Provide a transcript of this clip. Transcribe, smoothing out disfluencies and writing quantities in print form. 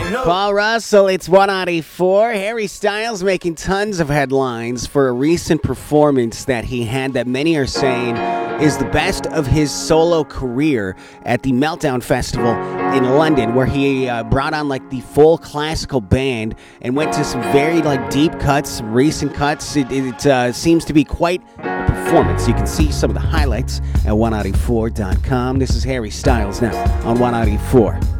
Paul Russell, it's 194. Harry Styles making tons of headlines for a recent performance that he had that many are saying is the best of his solo career at the Meltdown Festival in London, where he brought on like the full classical band and went to some very deep cuts, some recent cuts. It seems to be quite a performance. You can see some of the highlights at 194.com. This is Harry Styles now on 194.